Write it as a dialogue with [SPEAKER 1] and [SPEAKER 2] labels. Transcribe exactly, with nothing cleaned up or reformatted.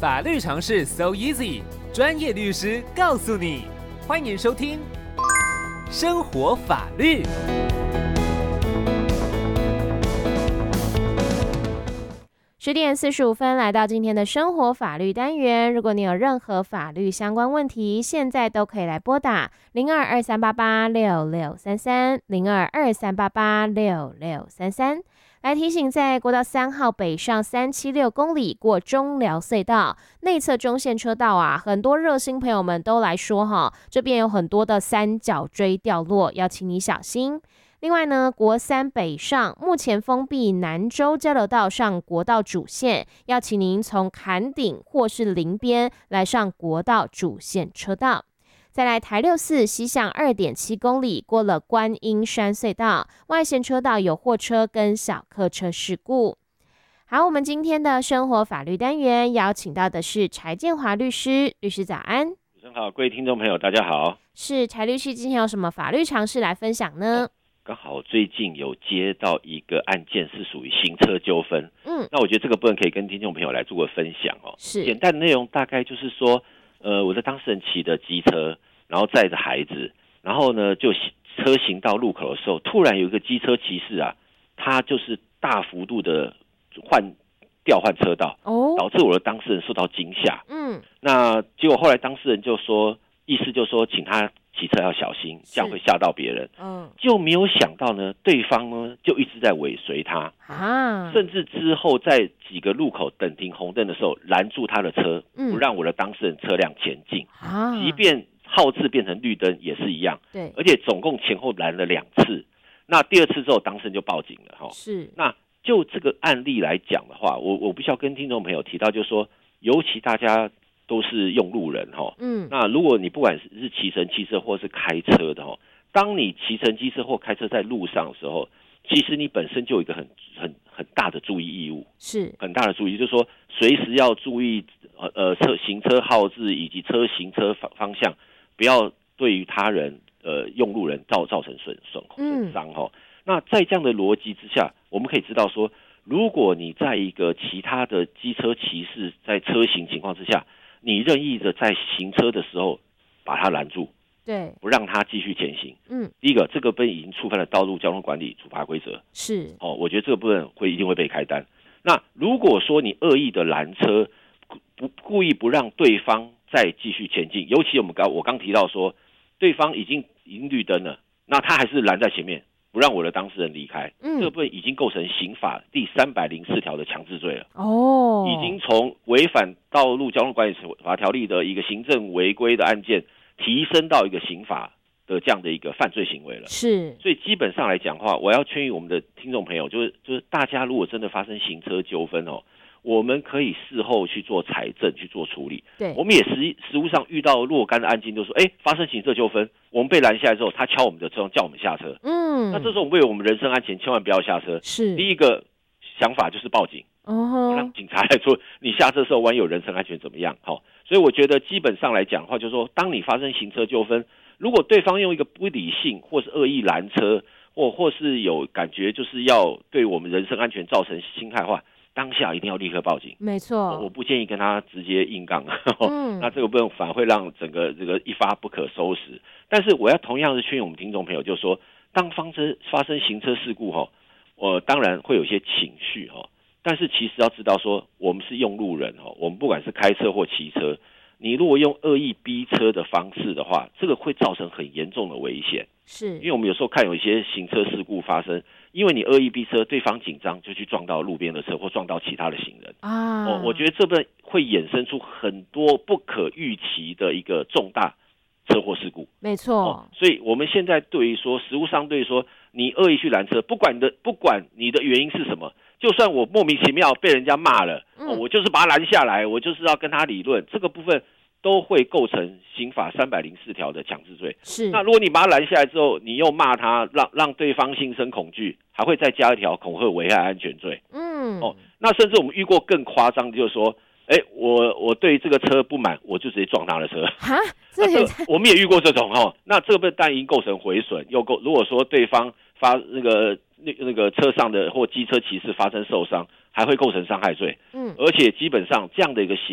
[SPEAKER 1] 法律常识 so easy， 专业律师告诉你。欢迎收听生活法律。
[SPEAKER 2] 十点四十五分，来到今天的生活法律单元。如果你有任何法律相关问题，现在都可以来拨打零二二三八八六六三三零二二三八八六六三三。来提醒，在国道三号北上三七六公里过中寮隧道内侧中线车道啊，很多热心朋友们都来说哈，这边有很多的三角锥掉落，要请你小心。另外呢，国三北上目前封闭南州交流道上国道主线，要请您从坎顶或是林边来上国道主线车道。再来台六四西向 二点七公里过了观音山隧道，外线车道有货车跟小客车事故。好，我们今天的生活法律单元邀请到的是柴建华律师，律师早安。
[SPEAKER 3] 主持人好，各位听众朋友大家好。
[SPEAKER 2] 是柴律师今天有什么法律常识来分享呢？
[SPEAKER 3] 刚好最近有接到一个案件是属于行车纠纷，嗯，那我觉得这个部分可以跟听众朋友来做个分享哦。
[SPEAKER 2] 是，
[SPEAKER 3] 简单的内容大概就是说，呃，我的当事人骑的机车，然后载着孩子，然后呢就车行到路口的时候，突然有一个机车骑士啊，他就是大幅度的换调换车道，哦，导致我的当事人受到惊吓。嗯，那结果后来当事人就说，意思就说请他骑车要小心，这样会吓到别人。嗯，就没有想到呢，对方呢就一直在尾随他啊，甚至之后在几个路口等停红灯的时候拦住他的车，嗯，不让我的当事人车辆前进啊。即便号志变成绿灯也是一样，对，而且总共前后拦了两次。那第二次之后，当事人就报警了哈。是，那就这个案例来讲的话，我我必须要跟听众朋友提到，就是说，尤其大家都是用路人哈，嗯，那如果你不管是骑乘汽车或是开车的哈，当你骑乘机车或开车在路上的时候，其实你本身就有一个很很很大的注意义务，是很大的注意，就是说随时要注意呃呃车行车号志以及车行车方方向，不要对于他人呃用路人造造成损损损伤哈。那在这样的逻辑之下，我们可以知道说，如果你在一个其他的机车骑士在车行情况之下，你任意的在行车的时候把他拦住，对，不让他继续前行。嗯，第一个，这个部分已经触犯了道路交通管理处罚规则，是哦，我觉得这个部分会一定会被开单。那如果说你恶意的拦车，不故意不让对方再继续前进，尤其我们刚我刚提到说，对方已经已经绿灯了，那他还是拦在前面，不让我的当事人离开，嗯，这个部分已经构成刑法第三百零四条的强制罪了。哦，已经从违反道路交通管理处罚条例的一个行政违规的案件，提升到一个刑法的这样的一个犯罪行为了。是，所以基本上来讲的话，我要劝喻我们的听众朋友，就是就是大家如果真的发生行车纠纷哦，我们可以事后去做财政去做处理。对，我们也实实务上遇到若干的案件，就说，哎，发生行车纠纷，我们被拦下来之后，他敲我们的车，叫我们下车。嗯，那这时候我们为了我们人身安全，千万不要下车。是，第一个想法就是报警，哦，让警察来说，你下车的时候，万一有人身安全怎么样？好，所以我觉得基本上来讲的话，就是说，当你发生行车纠纷，如果对方用一个不理性或是恶意拦车，或或是有感觉就是要对我们人身安全造成侵害的话，当下一定要立刻报警，没错，我不建议跟他直接硬杠，嗯，那这个部分反而会让整个这个一发不可收拾。但是我要同样是劝我们听众朋友，就是说，当发生发生行车事故哈，我当然会有一些情绪哈，但是其实要知道说，我们是用路人哈，我们不管是开车或骑车，你如果用恶意逼车的方式的话，这个会造成很严重的危险。是，因为我们有时候看有一些行车事故发生，因为你恶意逼车，对方紧张就去撞到路边的车或撞到其他的行人啊。哦，我觉得这边会衍生出很多不可预期的一个重大车祸事故。没错，哦，所以我们现在对于说实务上对于说你恶意去拦车，不管你的不管你的原因是什么，就算我莫名其妙被人家骂了，嗯，哦，我就是把他拦下来，我就是要跟他理论，这个部分都会构成刑法三百零四条的强制罪。是，那如果你把他拦下来之后，你又骂他，让让对方心生恐惧，还会再加一条恐吓危害安全罪。嗯，哦，那甚至我们遇过更夸张的，就是说，哎，我我对这个车不满，我就直接撞他的车。哈，这个我们也遇过这种哦。那这个被但已经构成毁损，又构如果说对方发那个那那个车上的或机车骑士发生受伤，还会构成伤害罪。嗯，而且基本上这样的一个行